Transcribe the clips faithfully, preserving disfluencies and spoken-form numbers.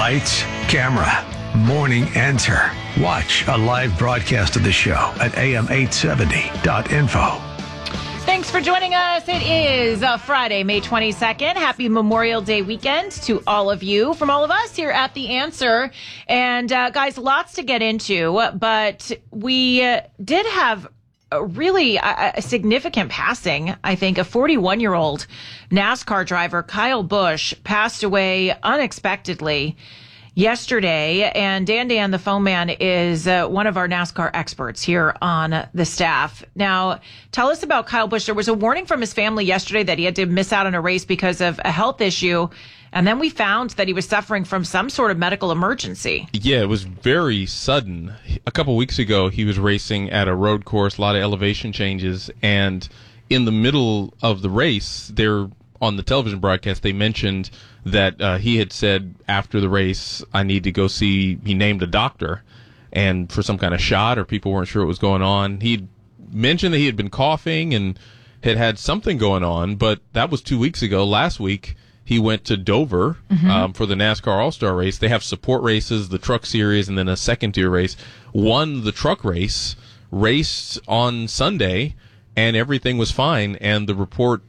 Lights, camera, morning enter. Watch a live broadcast of the show at A M eight seventy dot info. Thanks for joining us. It is uh, Friday, May twenty-second. Happy Memorial Day weekend to all of you from all of us here at The Answer. And uh, guys, lots to get into, but we uh, did have a really uh, a significant passing. I think a forty-one-year-old NASCAR driver, Kyle Busch, passed away unexpectedly yesterday, and Dan Dan, the phone man, is uh, one of our NASCAR experts here on the staff. Now, tell us about Kyle Busch. There was a warning from his family yesterday that he had to miss out on a race because of a health issue, and then we found that he was suffering from some sort of medical emergency. Yeah, it was very sudden. A couple weeks ago, he was racing at a road course, a lot of elevation changes, and in the middle of the race, they're on the television broadcast, they mentioned that uh, he had said after the race, I need to go see, he named a doctor, and for some kind of shot, or people weren't sure what was going on. He mentioned that he had been coughing and had had something going on, but that was two weeks ago. Last week, he went to Dover mm-hmm. um, for the NASCAR All-Star race. They have support races, the truck series, and then a second-tier race. Won the truck race, raced on Sunday, and everything was fine, and the report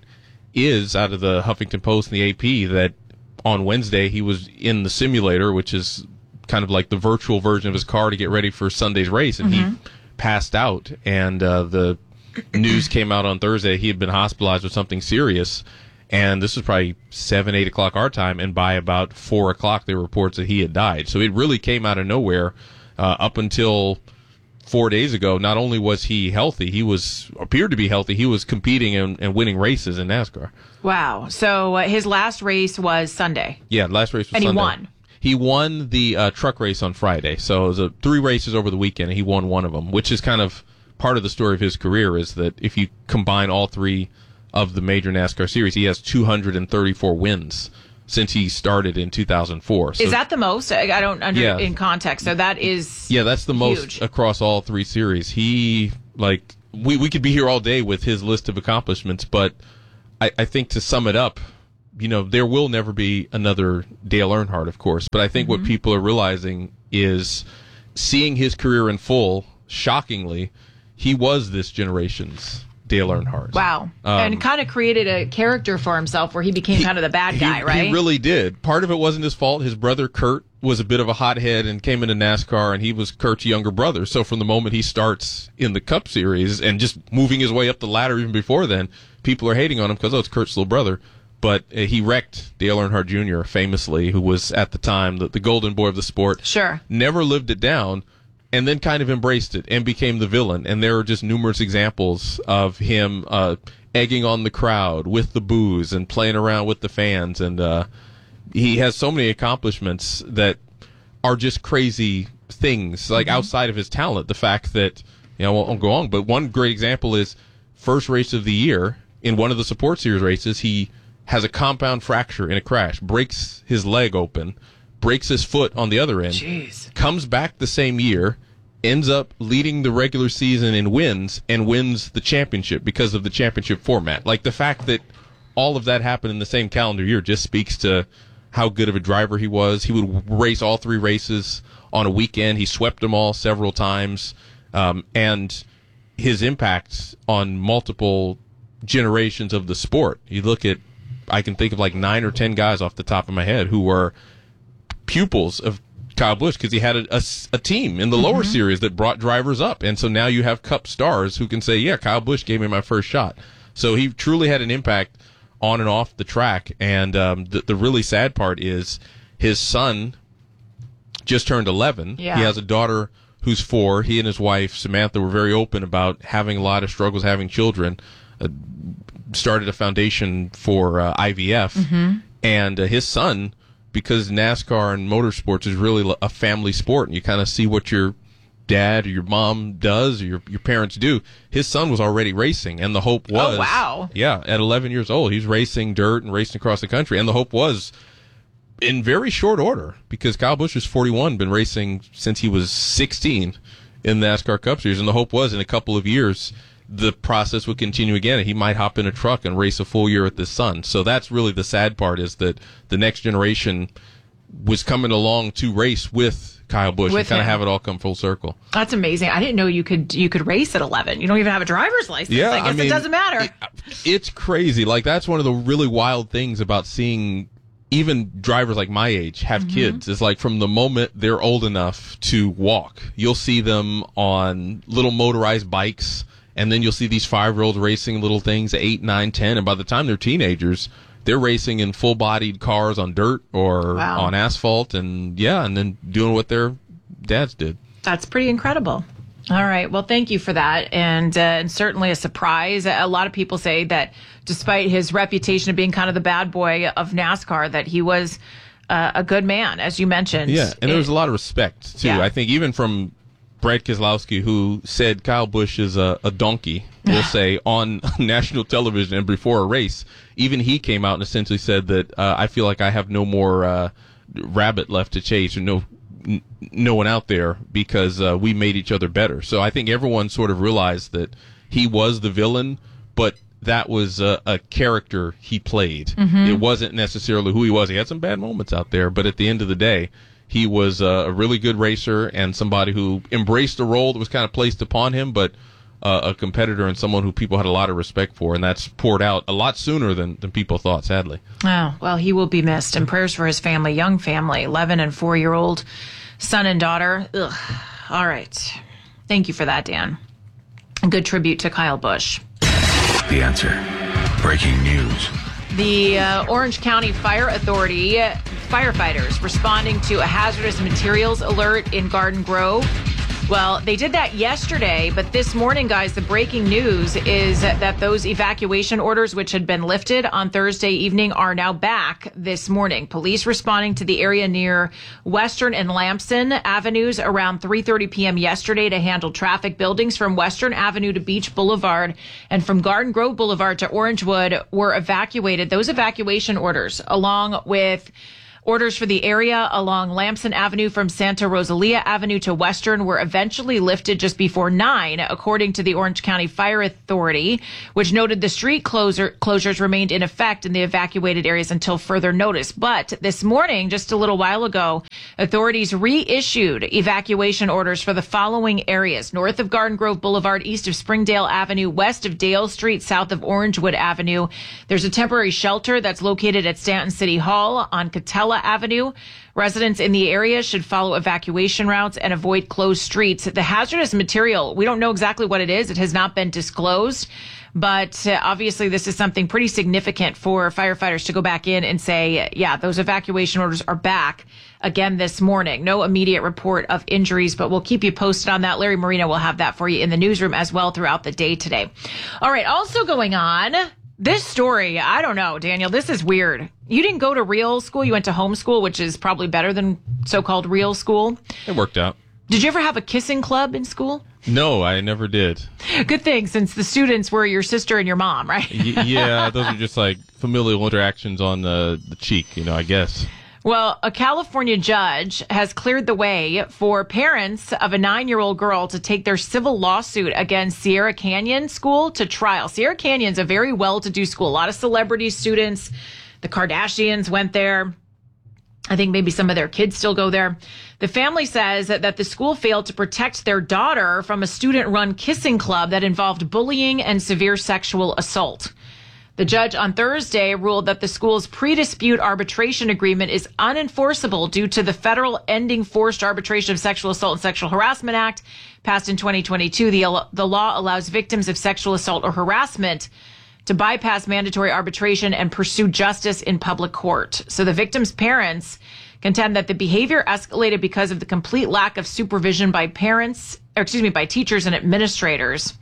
is out of the Huffington Post and the A P that on Wednesday he was in the simulator, which is kind of like the virtual version of his car to get ready for Sunday's race, and mm-hmm. he passed out. And uh, the news came out on Thursday he had been hospitalized with something serious, and this was probably seven, eight o'clock our time, and by about four o'clock there were reports that he had died. So it really came out of nowhere. Uh, up until four days ago, not only was he healthy, he was appeared to be healthy. He was competing and, and winning races in NASCAR. Wow. So uh, his last race was Sunday. Yeah, last race was and Sunday. And he won. He won the uh, truck race on Friday. So it was a, three races over the weekend, and he won one of them, which is kind of part of the story of his career, is that if you combine all three of the major NASCAR series, he has two hundred thirty-four wins since he started in two thousand four. So, is that the most? I don't under yeah. in context. So that is yeah, that's the huge. most across all three series. He like we we could be here all day with his list of accomplishments, but I, I think to sum it up, you know, there will never be another Dale Earnhardt, of course. But I think mm-hmm. what people are realizing is seeing his career in full. Shockingly, he was this generation's Dale Earnhardt. Wow. Um, and kind of created a character for himself where he became he, kind of the bad guy, he, right? He really did. Part of it wasn't his fault. His brother Kurt was a bit of a hothead and came into NASCAR, and he was Kurt's younger brother. So from the moment he starts in the Cup Series and just moving his way up the ladder even before then, people are hating on him because, oh, it's Kurt's little brother. But uh, he wrecked Dale Earnhardt Junior famously, who was at the time the, the golden boy of the sport. Sure. Never lived it down. And then kind of embraced it and became the villain. And there are just numerous examples of him uh, egging on the crowd with the booze and playing around with the fans. And uh, he has so many accomplishments that are just crazy things, like mm-hmm. outside of his talent. The fact that, you know, I won't go on, but one great example is first race of the year in one of the support series races, he has a compound fracture in a crash, breaks his leg open, breaks his foot on the other end, Jeez. comes back the same year, ends up leading the regular season in wins, and wins the championship because of the championship format. Like, the fact that all of that happened in the same calendar year just speaks to how good of a driver he was. He would race all three races on a weekend. He swept them all several times. Um, and his impact on multiple generations of the sport. You look at, I can think of like nine or ten guys off the top of my head who were pupils of Kyle Busch because he had a, a, a team in the mm-hmm. lower series that brought drivers up. And so now you have Cup stars who can say, yeah, Kyle Busch gave me my first shot. So he truly had an impact on and off the track. And um, the, the really sad part is his son just turned eleven. Yeah. He has a daughter who's four. He and his wife, Samantha, were very open about having a lot of struggles having children. Uh, started a foundation for uh, I V F. Mm-hmm. And uh, his son, because NASCAR and motorsports is really a family sport, and you kind of see what your dad or your mom does or your your parents do. His son was already racing, and the hope was... Oh, wow. Yeah, at eleven years old, he's racing dirt and racing across the country, and the hope was, in very short order, because Kyle Busch is forty-one, been racing since he was sixteen in the NASCAR Cup Series, and the hope was in a couple of years the process would continue again, and he might hop in a truck and race a full year with his son. So that's really the sad part, is that the next generation was coming along to race with Kyle Busch With and kind of him. have it all come full circle. That's amazing. I didn't know you could you could race at eleven. You don't even have a driver's license. Yeah, I guess I mean, it doesn't matter. It, it's crazy. Like, that's one of the really wild things about seeing even drivers like my age have Mm-hmm. kids. It's like from the moment they're old enough to walk, you'll see them on little motorized bikes, and then you'll see these five-year-olds racing little things, eight, nine, ten, and by the time they're teenagers, they're racing in full-bodied cars on dirt or Wow. on asphalt, and yeah, and then doing what their dads did. That's pretty incredible. All right. Well, thank you for that. And, uh, and certainly a surprise. A lot of people say that despite his reputation of being kind of the bad boy of NASCAR, that he was uh, a good man, as you mentioned. Yeah, and there was It- a lot of respect, too. Yeah. I think even from Brad Keselowski, who said Kyle Busch is a, a donkey, we'll say, on national television and before a race, even he came out and essentially said that uh, I feel like I have no more uh, rabbit left to chase, or no n- no one out there, because uh, we made each other better. So I think everyone sort of realized that he was the villain, but that was a, a character he played. It wasn't necessarily who he was. He had some bad moments out there, but at the end of the day, he was a, a really good racer and somebody who embraced the role that was kind of placed upon him, but uh, a competitor and someone who people had a lot of respect for, and that's poured out a lot sooner than, than people thought, sadly. Oh, well, he will be missed. And prayers for his family, young family, eleven and four-year-old son and daughter. Ugh. All right. Thank you for that, Dan. A good tribute to Kyle Busch. The Answer. Breaking news. The uh, Orange County Fire Authority uh, firefighters responding to a hazardous materials alert in Garden Grove. Well, they did that yesterday, but this morning, guys, the breaking news is that those evacuation orders, which had been lifted on Thursday evening, are now back this morning. Police responding to the area near Western and Lamson Avenues around three thirty p.m. yesterday to handle traffic. Buildings from Western Avenue to Beach Boulevard and from Garden Grove Boulevard to Orangewood were evacuated. Those evacuation orders, along with orders for the area along Lamson Avenue from Santa Rosalia Avenue to Western, were eventually lifted just before nine, according to the Orange County Fire Authority, which noted the street closer, closures remained in effect in the evacuated areas until further notice. But this morning, just a little while ago, authorities reissued evacuation orders for the following areas: north of Garden Grove Boulevard, east of Springdale Avenue, west of Dale Street, south of Orangewood Avenue. There's a temporary shelter that's located at Stanton City Hall on Catella Avenue. Residents in the area should follow evacuation routes and avoid closed streets. The hazardous material, we don't know exactly what it is. It has not been disclosed, but uh, obviously this is something pretty significant for firefighters to go back in and say, yeah, those evacuation orders are back again this morning. No immediate report of injuries, but we'll keep you posted on that. Larry Marino will have that for you in the newsroom as well throughout the day today. All right, also going on, this story, I don't know, Daniel, this is weird. You didn't go to real school. You went to homeschool, which is probably better than so-called real school. It worked out. Did you ever have a kissing club in school? No, I never did. Good thing, since the students were your sister and your mom, right? Y- yeah, those are just like familial interactions on the, the cheek, you know, I guess. Well, a California judge has cleared the way for parents of a nine-year-old girl to take their civil lawsuit against Sierra Canyon School to trial. Sierra Canyon's a very well-to-do school. A lot of celebrity students. The Kardashians went there. I think maybe some of their kids still go there. The family says that, that the school failed to protect their daughter from a student-run kissing club that involved bullying and severe sexual assault. The judge on Thursday ruled that the school's pre-dispute arbitration agreement is unenforceable due to the federal Ending Forced Arbitration of Sexual Assault and Sexual Harassment Act, passed in twenty twenty-two. The, the law allows victims of sexual assault or harassment to bypass mandatory arbitration and pursue justice in public court. So the victim's parents contend that the behavior escalated because of the complete lack of supervision by parents, or excuse me, by teachers and administrators.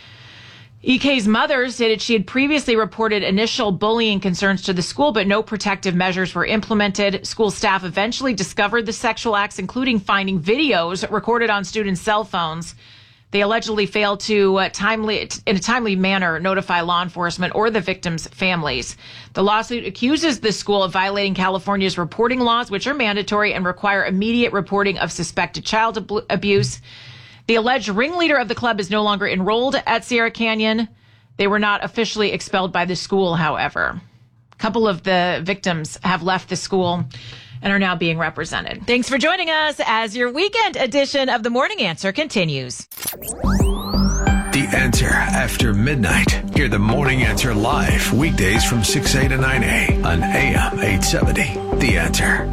E K's mother stated she had previously reported initial bullying concerns to the school, but no protective measures were implemented. School staff eventually discovered the sexual acts, including finding videos recorded on students' cell phones. They allegedly failed to uh, timely, in a timely manner, notify law enforcement or the victims' families. The lawsuit accuses the school of violating California's reporting laws, which are mandatory and require immediate reporting of suspected child ab- abuse. The alleged ringleader of the club is no longer enrolled at Sierra Canyon. They were not officially expelled by the school, however. A couple of the victims have left the school and are now being represented. Thanks for joining us as your weekend edition of The Morning Answer continues. The Answer after midnight. Hear The Morning Answer live weekdays from six a to nine a on A M eight seventy. The Answer.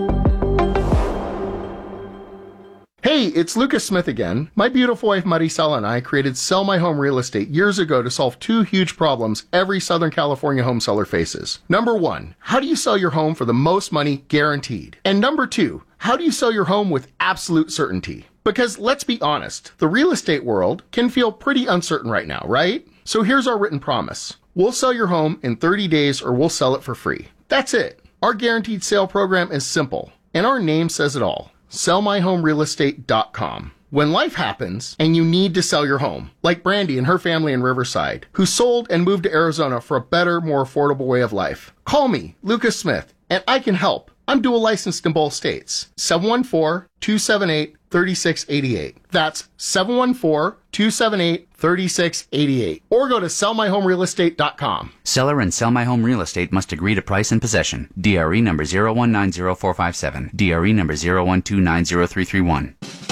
Hey, it's Lucas Smith again. My beautiful wife Maricela and I created Sell My Home Real Estate years ago to solve two huge problems every Southern California home seller faces. Number one, how do you sell your home for the most money guaranteed? And number two, how do you sell your home with absolute certainty? Because let's be honest, the real estate world can feel pretty uncertain right now, right? So here's our written promise. We'll sell your home in thirty days or we'll sell it for free. That's it. Our guaranteed sale program is simple, and our name says it all. sell my home real estate dot com. When life happens and you need to sell your home, like Brandy and her family in Riverside, who sold and moved to Arizona for a better, more affordable way of life, call me, Lucas Smith, and I can help. I'm dual licensed in both states. seven one four, two seven eight, three six eight eight. That's seven one four, two seven eight, three six eight eight. Or go to sell my home real estate dot com. Seller and Sell My Home Real Estate must agree to price and possession. D R E number zero one nine zero four five seven. D R E number zero one two nine zero three three one.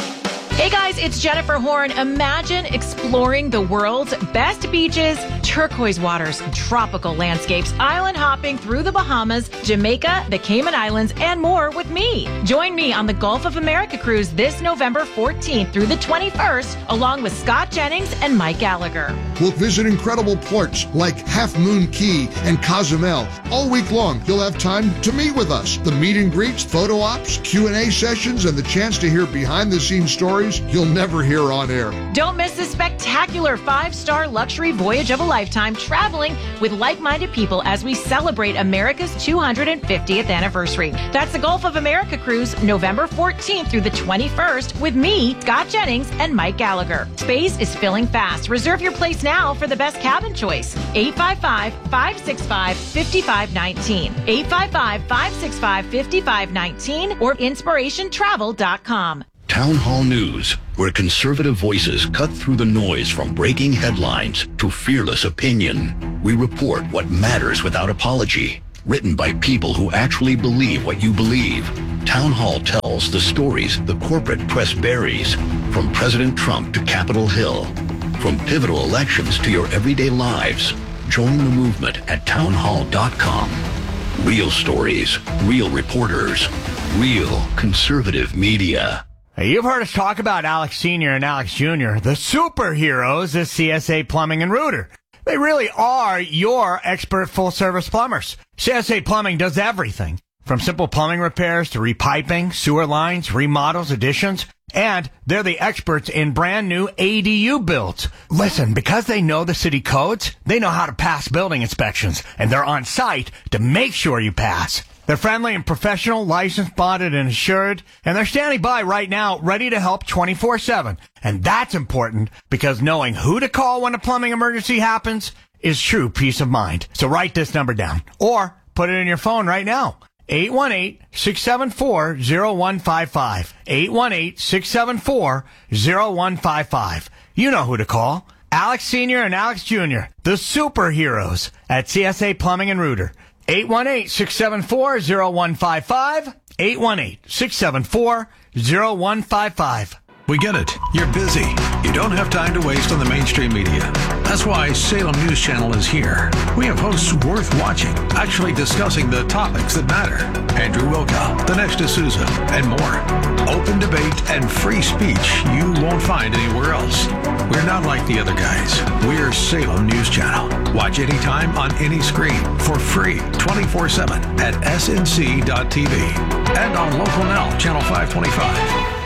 Hey guys, it's Jennifer Horn. Imagine exploring the world's best beaches, turquoise waters, tropical landscapes, island hopping through the Bahamas, Jamaica, the Cayman Islands, and more with me. Join me on the Gulf of America cruise this November fourteenth through the twenty-first, along with Scott Jennings and Mike Gallagher. We'll visit incredible ports like Half Moon Key and Cozumel. All week long, you'll have time to meet with us. The meet and greets, photo ops, Q and A sessions, and the chance to hear behind-the-scenes stories you'll never hear on air. Don't miss this spectacular five-star luxury voyage of a lifetime, traveling with like-minded people as we celebrate America's two hundred fiftieth anniversary. That's the Gulf of America cruise, November fourteenth through the twenty-first, with me, Scott Jennings, and Mike Gallagher. Space is filling fast. Reserve your place now for the best cabin choice. eight five five, five six five, five five one nine. eight five five, five six five, five five one nine or inspiration travel dot com. Town Hall News, where conservative voices cut through the noise from breaking headlines to fearless opinion. We report what matters without apology. Written by people who actually believe what you believe. Town Hall tells the stories the corporate press buries, from President Trump to Capitol Hill. From pivotal elections to your everyday lives. Join the movement at town hall dot com. Real stories, real reporters, real conservative media. Hey, you've heard us talk about Alex Senior and Alex Junior, the superheroes of C S A Plumbing and Rooter. They really are your expert full-service plumbers. C S A Plumbing does everything, from simple plumbing repairs to repiping, sewer lines, remodels, additions, and they're the experts in brand new A D U builds. Listen, because they know the city codes, they know how to pass building inspections, and they're on site to make sure you pass. They're friendly and professional, licensed, bonded, and assured, and they're standing by right now, ready to help twenty-four seven. And that's important because knowing who to call when a plumbing emergency happens is true peace of mind. So write this number down or put it in your phone right now. eight one eight, six seven four, zero one five five. eight one eight, six seven four, zero one five five. You know who to call. Alex Senior and Alex Junior, the superheroes at C S A Plumbing and Rooter. eight one eight, six seven four, zero one five five. eight one eight, six seven four, zero one five five. We get it. You're busy. You don't have time to waste on the mainstream media. That's why Salem News Channel is here. We have hosts worth watching, actually discussing the topics that matter. Andrew Wilka, Dinesh D'Souza, and more. Open debate and free speech you won't find anywhere else. We're not like the other guys. We're Salem News Channel. Watch anytime on any screen for free twenty-four seven at S N C dot T V and on Local Now, Channel five twenty-five.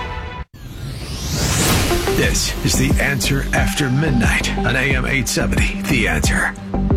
This is The Answer After Midnight on A M eight seventy. The Answer.